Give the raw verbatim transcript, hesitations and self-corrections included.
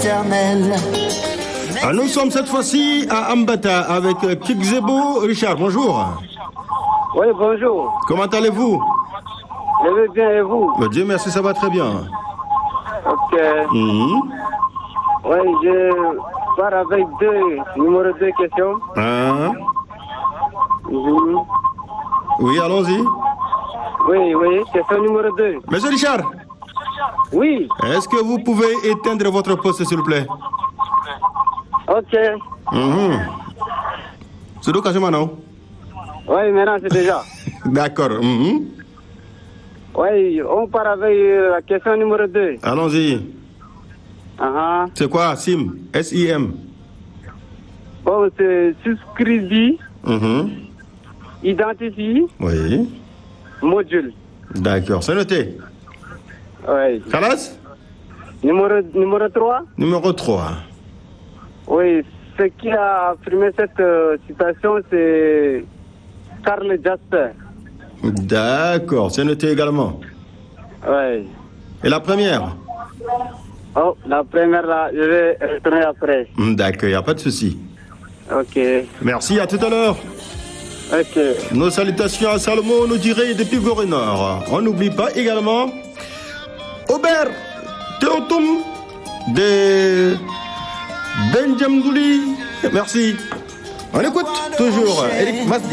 éternel. Ah, nous sommes cette fois-ci à Ambata avec Kikzebo. Richard, bonjour. Oui, bonjour. Comment allez-vous? Je vais bien et vous? Le Dieu merci, ça va très bien. Ok. Mm-hmm. Oui, je pars avec deux, numéro deux questions. Ah. Mm-hmm. Oui, allons-y. Oui, oui, question numéro deux. Monsieur Richard. Oui. Est-ce que vous pouvez éteindre votre poste, s'il vous plaît? Ok. Mm-hmm. C'est l'occasion, non? Oui, maintenant c'est déjà. D'accord. Mm-hmm. Oui, on part avec la question numéro deux. Allons-y. Uh-huh. C'est quoi, SIM? S I M. Bon, c'est souscrit, Mm-hmm. identifie, Oui. module. D'accord, c'est noté. Oui. Khalas? Numéro, numéro trois. Numéro trois. Oui, ce qui a affirmé cette euh, citation, c'est Karl Jasper. D'accord, c'est noté également. Oui. Et la première? Oh, la première là, je vais retourner après. D'accord, il n'y a pas de souci. Ok. Merci, à tout à l'heure. Ok. Nos salutations à Salomon, nous dirait depuis Gorée Nord. On n'oublie pas également Aubert Théotoum de Benjamdouli. Merci. On écoute toujours Eric Masdi.